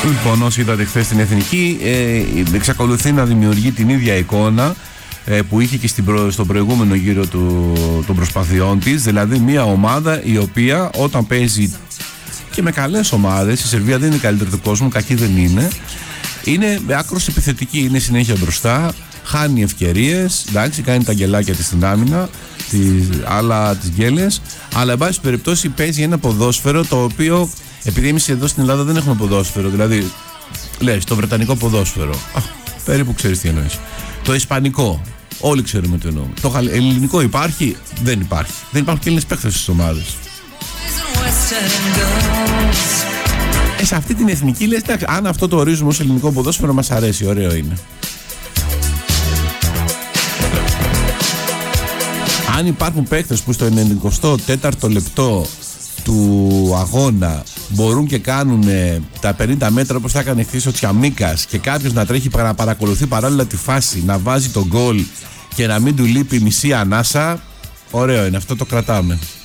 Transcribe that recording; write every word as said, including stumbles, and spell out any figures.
Λοιπόν, όσοι είδατε χθες την Εθνική, ε, εξακολουθεί να δημιουργεί την ίδια εικόνα ε, που είχε και στην προ, στον προηγούμενο γύρο του, των προσπαθειών της. Δηλαδή μια ομάδα η οποία όταν παίζει και με καλές ομάδες, η Σερβία δεν είναι η καλύτερη του κόσμου, κακή δεν είναι, είναι άκρως επιθετική, είναι συνέχεια μπροστά, χάνει ευκαιρίες, εντάξει, κάνει τα γελάκια της στην άμυνα, τις, άλλα τις γκέλες, αλλά εν πάση περιπτώσει παίζει ένα ποδόσφαιρο το οποίο, επειδή εμείς εδώ στην Ελλάδα δεν έχουμε ποδόσφαιρο, δηλαδή λες το βρετανικό ποδόσφαιρο, α, περίπου ξέρεις τι εννοείς, το ισπανικό, όλοι ξέρουμε τι εννοούμε, το ελληνικό υπάρχει, δεν υπάρχει, δεν υπάρχουν και Έλληνες παίκτες στις ομάδες. Ε, σε αυτή την εθνική λες, αν αυτό το ορίζουμε ως ελληνικό ποδόσφαιρο μας αρέσει, ωραίο είναι. Αν υπάρχουν παίκτες που στο ενενηκοστό τέταρτο λεπτό του αγώνα μπορούν και κάνουν τα πενήντα μέτρα όπως θα έκανε χθες ο Τσιαμίκας και κάποιος να τρέχει να παρακολουθεί παράλληλα τη φάση, να βάζει τον γκολ και να μην του λείπει μισή ανάσα, ωραίο είναι, αυτό το κρατάμε.